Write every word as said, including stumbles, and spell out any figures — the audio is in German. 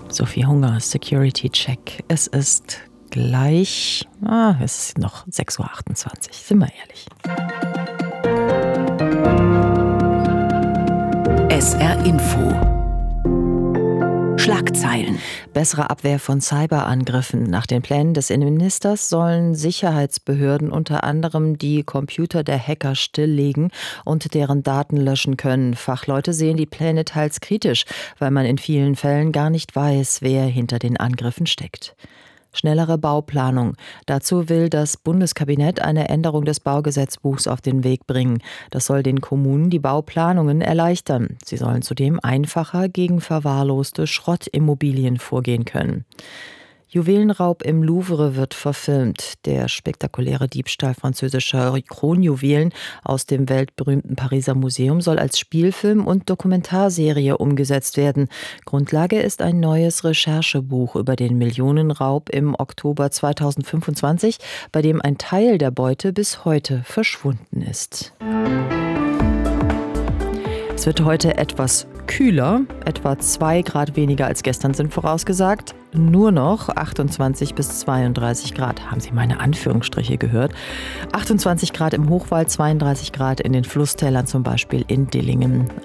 Sophie Hunger, Security Check. Es ist gleich, ah, es ist noch sechs Uhr achtundzwanzig, sind wir ehrlich. S R Info. Schlagzeilen. Bessere Abwehr von Cyberangriffen. Nach den Plänen des Innenministers sollen Sicherheitsbehörden unter anderem die Computer der Hacker stilllegen und deren Daten löschen können. Fachleute sehen die Pläne teils kritisch, weil man in vielen Fällen gar nicht weiß, wer hinter den Angriffen steckt. Schnellere Bauplanung. Dazu will das Bundeskabinett eine Änderung des Baugesetzbuchs auf den Weg bringen. Das soll den Kommunen die Bauplanungen erleichtern. Sie sollen zudem einfacher gegen verwahrloste Schrottimmobilien vorgehen können. Juwelenraub im Louvre wird verfilmt. Der spektakuläre Diebstahl französischer Kronjuwelen aus dem weltberühmten Pariser Museum soll als Spielfilm und Dokumentarserie umgesetzt werden. Grundlage ist ein neues Recherchebuch über den Millionenraub im Oktober zweitausendfünfundzwanzig, bei dem ein Teil der Beute bis heute verschwunden ist. Es wird heute etwas kühler, etwa zwei Grad weniger als gestern sind vorausgesagt. Nur noch achtundzwanzig bis zweiunddreißig Grad. Haben Sie meine Anführungsstriche gehört? achtundzwanzig Grad im Hochwald, zweiunddreißig Grad in den Flusstälern, zum Beispiel in Dillingen.